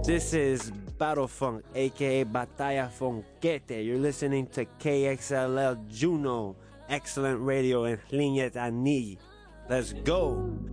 This is Battle Funk, aka Batalla Funkete. You're listening to KXLL Juno, excellent radio en Línea Ani. Let's go!